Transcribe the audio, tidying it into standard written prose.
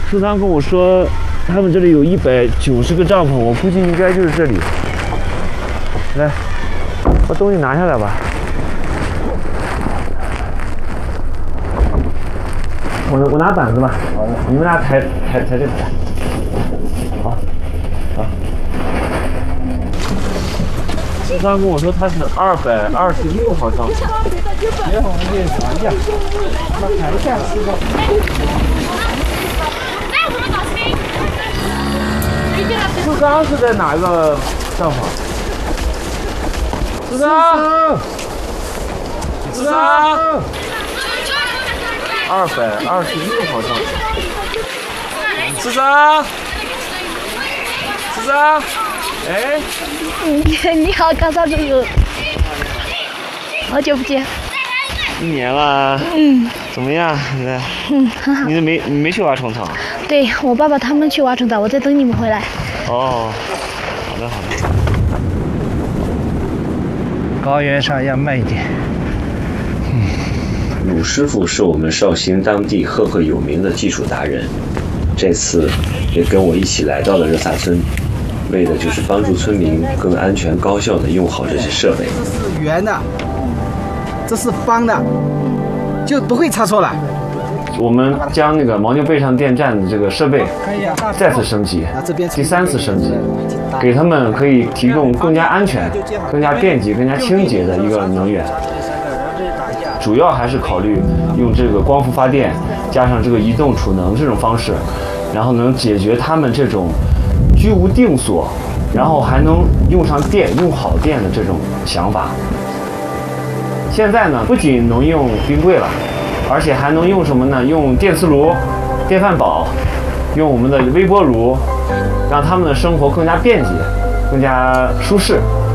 苏桑跟我说，他们这里有190个帐篷，我估计应该就是这里。来，把东西拿下来吧。我拿板子吧，你们俩抬这个。好。苏桑跟我说他是226号帐篷。别往那边传呀，那抬一下是吧？苏桑是在哪个帐篷？苏桑，226号帐篷。苏桑，哎， 你好，高少叔叔，好久不见。 1年了。怎么样？ 很好。 你没去挖虫草？ 对，我爸爸他们去挖虫草，我在等你们回来。 哦，好的。 高原上要慢一点。 鲁师傅是我们绍兴当地赫有名的技术达人，这次也跟我一起来到了热萨村，为的就是帮助村民更安全高效地用好这些设备。 这是圆的，这是方的，就不会差错了。 我们将那个牦牛背上电站的这个设备再次升级，第3次升级，给他们可以提供更加安全、更加便捷、更加清洁的一个能源。主要还是考虑用这个光伏发电，加上这个移动储能这种方式，然后能解决他们这种居无定所，然后还能用上电、用好电的这种想法。现在呢，不仅能用冰柜了，而且还能用什么呢？用电磁炉、电饭煲，用我们的微波炉，让他们的生活更加便捷、更加舒适。